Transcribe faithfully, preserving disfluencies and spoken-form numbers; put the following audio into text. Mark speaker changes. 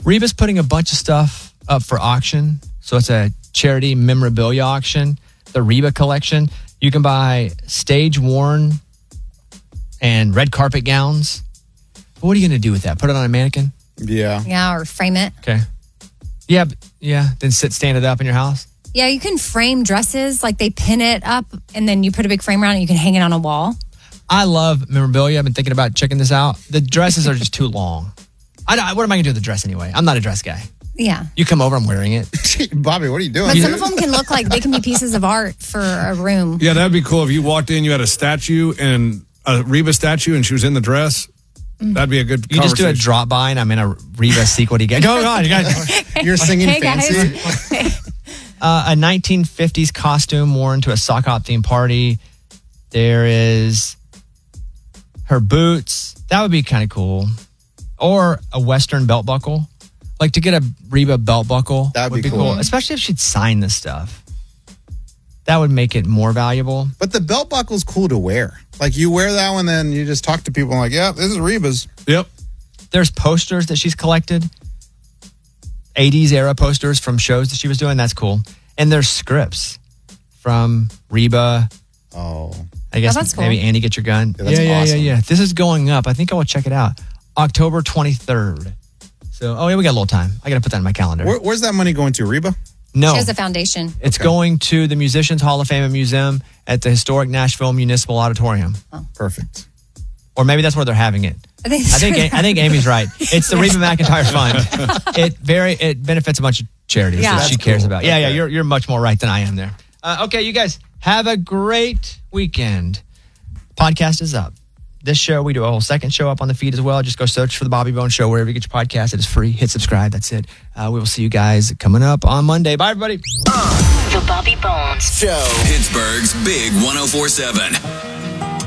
Speaker 1: Reba's putting a bunch of stuff up for auction. So it's a charity memorabilia auction, the Reba collection. You can buy stage worn and red carpet gowns. But what are you going to do with that? Put it on a mannequin?
Speaker 2: Yeah.
Speaker 3: Yeah, or frame it.
Speaker 1: Okay. Yeah, yeah. Then sit, stand it up in your house.
Speaker 3: Yeah, you can frame dresses. Like they pin it up and then you put a big frame around it and you can hang it on a wall.
Speaker 1: I love memorabilia. I've been thinking about checking this out. The dresses are just too long. I don't, what am I going to do with the dress anyway? I'm not a dress guy.
Speaker 3: Yeah.
Speaker 1: You come over, I'm wearing it.
Speaker 2: Bobby, what are you doing?
Speaker 3: But some of them can look like they can be pieces of art for a room.
Speaker 4: Yeah, that'd be cool if you walked in, you had a statue and a Reba statue and she was in the dress. Mm. That'd be a good
Speaker 1: You just do a drop by and I'm in a Reba sequel. You go on. You guys.
Speaker 2: You're singing
Speaker 3: Hey,
Speaker 2: fancy.
Speaker 1: uh, a nineteen fifties costume worn to a sock hop themed party. There is her boots. That would be kind of cool. Or a Western belt buckle. Like to get a Reba belt buckle
Speaker 2: That'd
Speaker 1: would
Speaker 2: be
Speaker 1: be
Speaker 2: cool.
Speaker 1: cool. Especially if she'd sign this stuff. That would make it more valuable.
Speaker 2: But the belt buckle's cool to wear. Like you wear that one, then you just talk to people and like, yeah, this is Reba's.
Speaker 4: Yep.
Speaker 1: There's posters that she's collected. eighties era posters from shows that she was doing. That's cool. And there's scripts from Reba.
Speaker 2: Oh.
Speaker 1: I guess
Speaker 3: Oh, that's cool.
Speaker 1: maybe Andy, get your gun.
Speaker 2: Yeah, that's
Speaker 1: yeah, yeah,
Speaker 2: awesome.
Speaker 1: yeah, yeah. This is going up. I think I will check it out. October twenty-third. So, oh yeah, we got a little time. I got to put that in my calendar.
Speaker 2: Where, where's that money going to, Reba?
Speaker 1: no,
Speaker 3: She has a foundation.
Speaker 1: it's
Speaker 2: Okay.
Speaker 1: going to the Musicians Hall of Fame and Museum at the historic Nashville Municipal Auditorium.
Speaker 2: Perfect.
Speaker 1: Or maybe that's where they're having it.
Speaker 3: I think,
Speaker 1: I think I think Amy's right. It's the Reba McEntire Fund. It very it benefits a bunch of charities
Speaker 3: Yeah.
Speaker 1: that she
Speaker 2: That's
Speaker 1: cares
Speaker 2: cool.
Speaker 1: about. Yeah, yeah,
Speaker 2: Okay.
Speaker 1: you're you're much more right than I am there. Uh, okay, you guys have a great weekend. Podcast is up. This show, we do a whole second show up on the feed as well. Just go search for the Bobby Bones Show wherever you get your podcast. It is free. Hit subscribe. That's it. Uh, we will see you guys coming up on Monday. Bye, everybody.
Speaker 5: The Bobby Bones
Speaker 6: Show.
Speaker 7: Pittsburgh's Big one oh four seven.